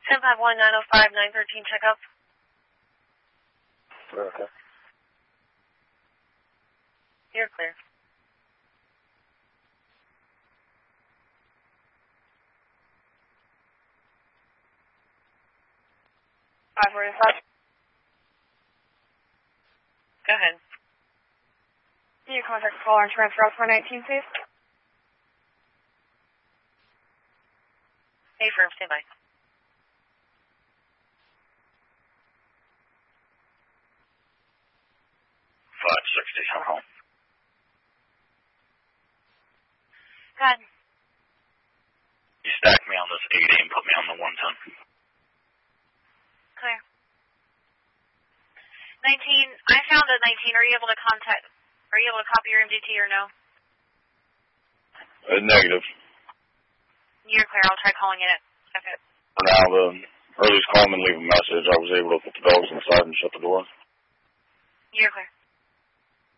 1051-905-913 checkup. Okay. You're clear. Go ahead. Can you contact the caller and transfer out 419, please? Affirm, stand by. I'm home. Go ahead. You stacked me on this 80 and put me on the 110. Clear. 19, I found a 19. Are you able to copy your MDT or no? Negative. You're clear. I'll try calling it. Okay. For now, the earliest call and leave a message. I was able to put the dogs inside and shut the door. You're clear.